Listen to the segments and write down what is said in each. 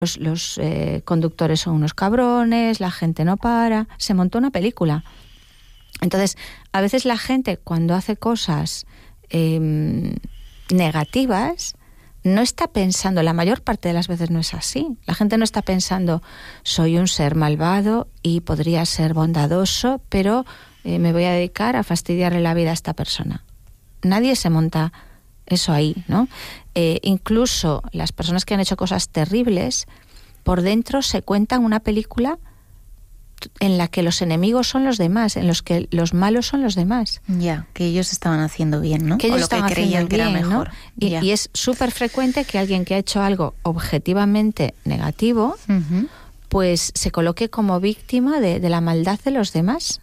los conductores son unos cabrones, la gente no para. Se montó una película. Entonces, a veces la gente, cuando hace cosas negativas, no está pensando, la mayor parte de las veces no es así. La gente no está pensando, soy un ser malvado y podría ser bondadoso, pero me voy a dedicar a fastidiarle la vida a esta persona. Nadie se monta eso ahí, ¿no? Incluso las personas que han hecho cosas terribles, por dentro se cuentan una película en la que los enemigos son los demás, en los que los malos son los demás. Ya, que ellos estaban haciendo bien, ¿no? Que ellos o lo que creían que era mejor. ¿No? Y es súper frecuente que alguien que ha hecho algo objetivamente negativo, pues se coloque como víctima de la maldad de los demás,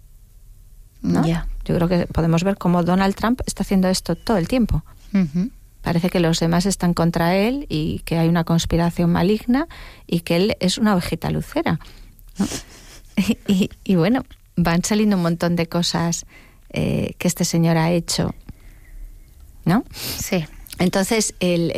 ¿no? Yo creo que podemos ver cómo Donald Trump está haciendo esto todo el tiempo. Parece que los demás están contra él y que hay una conspiración maligna y que él es una ovejita lucera, ¿no? Y bueno, van saliendo un montón de cosas que este señor ha hecho, ¿no? Sí. Entonces,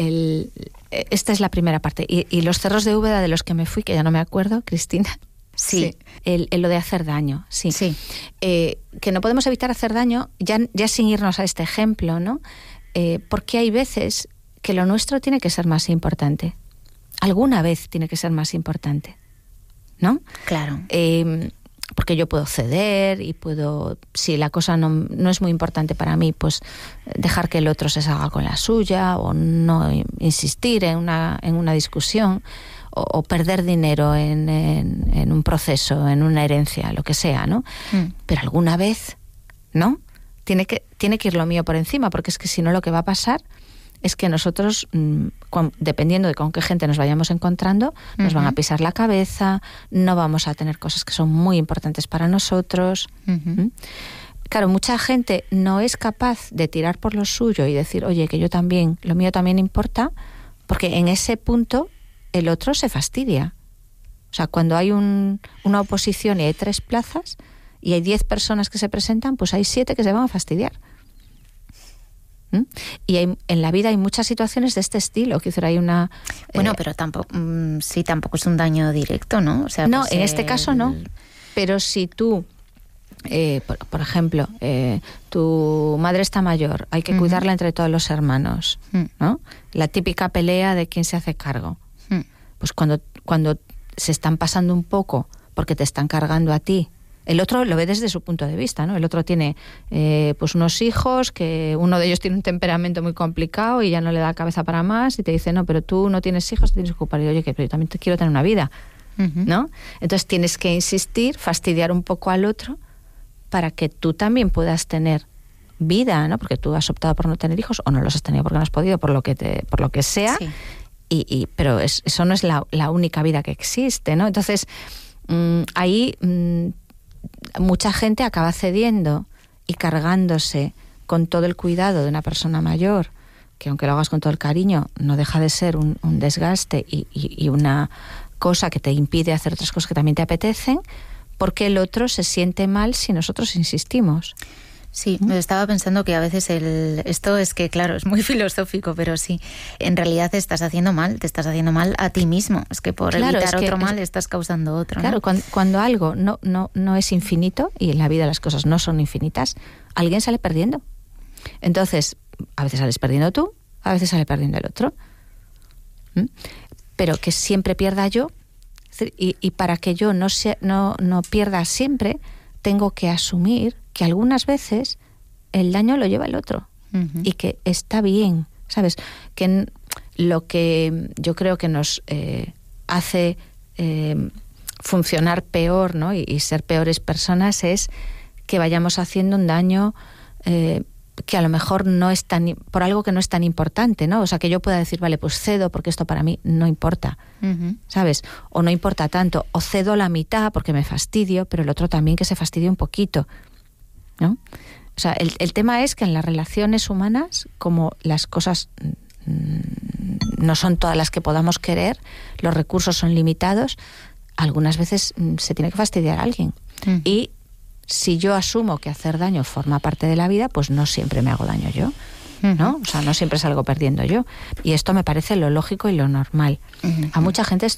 esta es la primera parte. Y los cerros de Úbeda de los que me fui, que ya no me acuerdo, Cristina. Sí. Lo de hacer daño, sí. Sí. Que no podemos evitar hacer daño, ya sin irnos a este ejemplo, ¿no? Porque hay veces que lo nuestro tiene que ser más importante. Alguna vez tiene que ser más importante, ¿no? Claro. Porque yo puedo ceder y puedo, si la cosa no es muy importante para mí, pues dejar que el otro se salga con la suya o no insistir en una discusión o perder dinero en un proceso, en una herencia, lo que sea, ¿no? Pero alguna vez, ¿no? Tiene que ir lo mío por encima, porque es que si no lo que va a pasar es que nosotros, dependiendo de con qué gente nos vayamos encontrando, nos van a pisar la cabeza, no vamos a tener cosas que son muy importantes para nosotros. Claro, mucha gente no es capaz de tirar por lo suyo y decir, oye, que lo mío también importa, porque en ese punto el otro se fastidia. O sea, cuando hay una oposición y hay 3 plazas y hay 10 personas que se presentan, pues hay 7 que se van a fastidiar. Y en la vida hay muchas situaciones de este estilo, que hay una... Bueno, pero tampoco es un daño directo, ¿no? O sea, no, pues en este caso no. Pero si tú, por ejemplo, tu madre está mayor, hay que cuidarla entre todos los hermanos, ¿no? La típica pelea de quién se hace cargo. Pues cuando se están pasando un poco porque te están cargando a ti, el otro lo ve desde su punto de vista, ¿no? El otro tiene pues unos hijos, que uno de ellos tiene un temperamento muy complicado y ya no le da cabeza para más, y te dice, no, pero tú no tienes hijos, te tienes que ocupar. Y yo, oye, que yo también quiero tener una vida, ¿no? Entonces tienes que insistir, fastidiar un poco al otro para que tú también puedas tener vida, ¿no? Porque tú has optado por no tener hijos o no los has tenido porque no has podido, por lo que sea. Sí. Pero eso no es la única vida que existe, ¿no? Entonces, ahí mucha gente acaba cediendo y cargándose con todo el cuidado de una persona mayor, que aunque lo hagas con todo el cariño, no deja de ser un desgaste y una cosa que te impide hacer otras cosas que también te apetecen, porque el otro se siente mal si nosotros insistimos. Sí, me estaba pensando que a veces esto es que, claro, es muy filosófico, pero sí, en realidad te estás haciendo mal a ti mismo. Es que por evitar otro mal estás causando otro, ¿no? Claro, cuando algo no es infinito, y en la vida las cosas no son infinitas, alguien sale perdiendo. Entonces, a veces sales perdiendo tú, a veces sale perdiendo el otro. Pero que siempre pierda yo, y para que yo no pierda siempre, tengo que asumir que algunas veces el daño lo lleva el otro y que está bien, ¿sabes? Que lo que yo creo que nos hace funcionar peor, ¿no? y ser peores personas es que vayamos haciendo un daño que a lo mejor no es por algo que no es tan importante, ¿no? O sea, que yo pueda decir, vale, pues cedo porque esto para mí no importa, ¿sabes? O no importa tanto, o cedo la mitad porque me fastidio, pero el otro también que se fastidie un poquito, ¿no? O sea, el tema es que en las relaciones humanas, como las cosas no son todas las que podamos querer, los recursos son limitados, algunas veces se tiene que fastidiar a alguien. Y si yo asumo que hacer daño forma parte de la vida, pues no siempre me hago daño yo. ¿no? O sea, no siempre salgo perdiendo yo. Y esto me parece lo lógico y lo normal. A mucha gente esto